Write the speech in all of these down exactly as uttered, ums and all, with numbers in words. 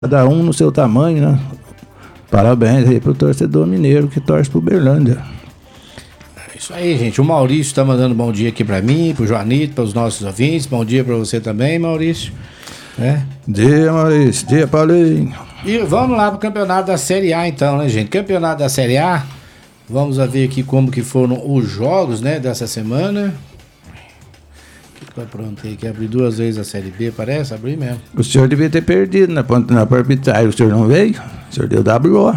Cada um no seu tamanho, né? Parabéns aí pro torcedor mineiro que torce pro Uberlândia. É isso aí, gente. O Maurício tá mandando bom dia aqui pra mim, pro Joanito, pros nossos ouvintes. Bom dia pra você também, Maurício. É. Dia, Maurício. Dia, Paulinho. E vamos lá pro campeonato da Série A então, né, gente? Campeonato da Série A. Vamos ver aqui como que foram os jogos, né, dessa semana. O que eu aprontei aqui? Abri duas vezes a Série B, parece? Abri mesmo. O senhor devia ter perdido na ponta na arbitragem. O senhor não veio? O senhor deu W O.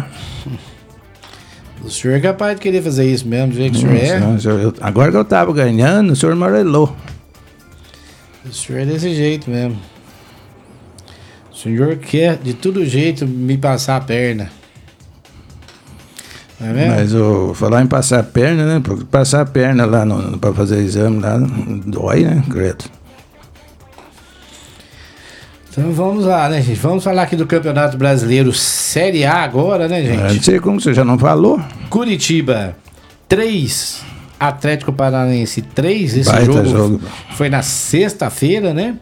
O senhor é capaz de querer fazer isso mesmo, do jeito que o senhor é. Não, senhor, eu, agora que eu tava ganhando, o senhor amarelou. O senhor é desse jeito mesmo. O senhor quer de todo jeito me passar a perna. Não é mesmo? Mas o falar em passar a perna, né? Porque passar a perna lá no, no, pra fazer exame lá, dói, né, Credo? Então vamos lá, né, gente? Vamos falar aqui do Campeonato Brasileiro Série A agora, né, gente? Eu não sei como você já não falou. Curitiba três, Atlético Paranaense três. Esse Baita jogo, jogo foi na sexta-feira, né?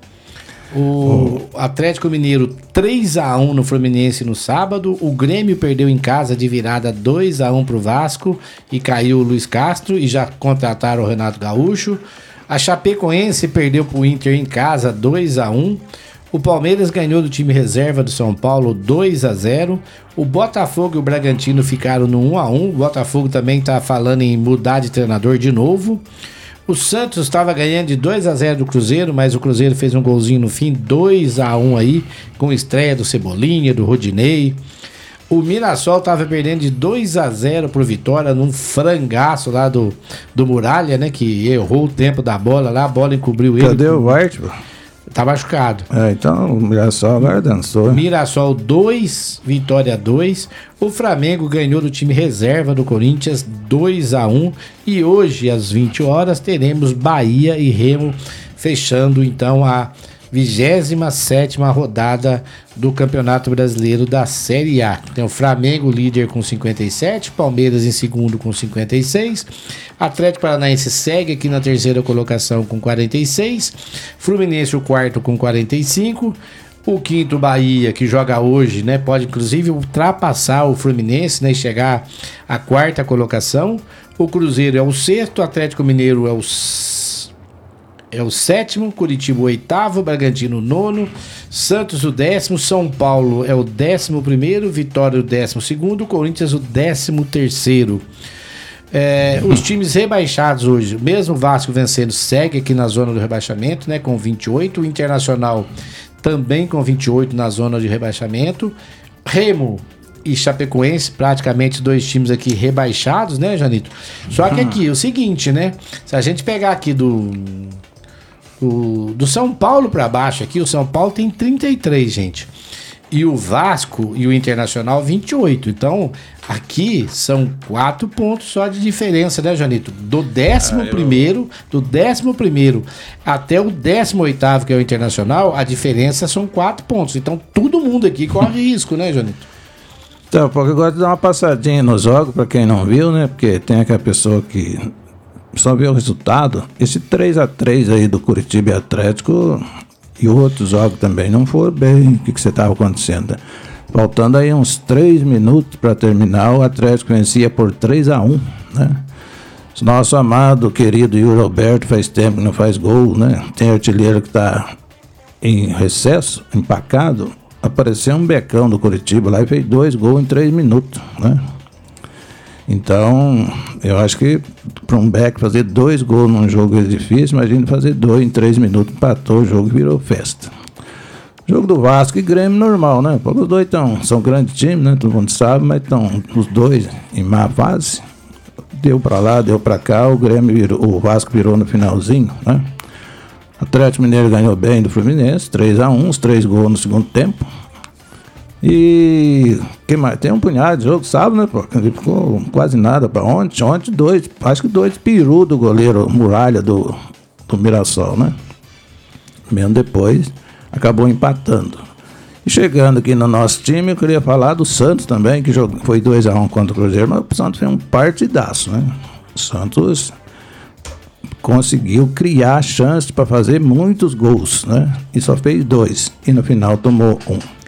O oh. Atlético Mineiro três a um no Fluminense no sábado. O Grêmio perdeu em casa de virada dois a um pro Vasco e caiu o Luiz Castro e já contrataram o Renato Gaúcho. A Chapecoense perdeu pro Inter em casa dois a um. O Palmeiras ganhou do time reserva do São Paulo dois a zero. O Botafogo e o Bragantino ficaram no um a um. O Botafogo também tá falando em mudar de treinador de novo. O Santos estava ganhando de dois a zero do Cruzeiro, mas o Cruzeiro fez um golzinho no fim, dois a um aí, com estreia do Cebolinha, do Rodinei. O Mirassol estava perdendo de dois a zero pro Vitória, num frangaço lá do, do Muralha, né, que errou o tempo da bola lá, a bola encobriu ele. Cadê o Vart? Tá machucado. É, então o Mirassol agora dançou. Mirassol dois, Vitória dois. O Flamengo ganhou do time reserva do Corinthians dois a um. E hoje, às vinte horas, teremos Bahia e Remo fechando então a vigésima sétima rodada do Campeonato Brasileiro da Série A. Tem o Flamengo líder com cinquenta e sete, Palmeiras em segundo com cinquenta e seis, Atlético Paranaense segue aqui na terceira colocação com quarenta e seis, Fluminense o quarto com quarenta e cinco, o quinto Bahia, que joga hoje, né, pode inclusive ultrapassar o Fluminense, né, e chegar à quarta colocação. O Cruzeiro é o sexto, o Atlético Mineiro é o É o sétimo, Curitiba o oitavo, Bragantino o nono, Santos o décimo, São Paulo é o décimo primeiro, Vitória o décimo segundo, Corinthians o décimo terceiro. É, os times rebaixados hoje, mesmo o Vasco vencendo, segue aqui na zona do rebaixamento, né, com vinte e oito, o Internacional também com vinte e oito na zona de rebaixamento, Remo e Chapecoense, praticamente dois times aqui rebaixados, né, Janito? Só que aqui, o seguinte, né, se a gente pegar aqui do... O, do São Paulo para baixo aqui, o São Paulo tem trinta e três, gente. E o Vasco e o Internacional vinte e oito. Então, aqui são quatro pontos só de diferença, né, Janito? Do décimo primeiro, do décimo primeiro até o décimo oitavo, que é o Internacional, a diferença são quatro pontos. Então, todo mundo aqui corre risco, né, Janito? Então, porque eu gosto de dar uma passadinha nos jogos, para quem não viu, né? Porque tem aquela pessoa que só vê o resultado. Esse três a três aí do Curitiba e Atlético e outros jogos também não foram bem. O que que você estava acontecendo? Faltando aí uns três minutos para terminar, o Atlético vencia por três a um, né? Nosso amado, querido Yuri Alberto faz tempo que não faz gol, né? Tem artilheiro que está em recesso, empacado. Apareceu um becão do Curitiba lá e fez dois gols em três minutos, né? Então, eu acho que para um Beck fazer dois gols num jogo é difícil, imagina fazer dois em três minutos, empatou o jogo e virou festa. Jogo do Vasco e Grêmio normal, né? Porque os dois tão, são grandes times, né? Todo mundo sabe, mas estão os dois em má fase. Deu para lá, deu para cá, o Grêmio virou, o Vasco virou no finalzinho, né? Atlético Mineiro ganhou bem do Fluminense, três a um, os três gols no segundo tempo. E que mais? Tem um punhado de jogo, sabe, né? Pô? Ficou quase nada para ontem. Ontem, dois, acho que dois peru do goleiro Muralha do, do Mirassol, né? Mesmo depois, acabou empatando. E chegando aqui no nosso time, eu queria falar do Santos também, que jogou, foi dois a um contra o Cruzeiro, mas o Santos foi um partidaço, né? O Santos conseguiu criar chance para fazer muitos gols, né? E só fez dois. E no final tomou um.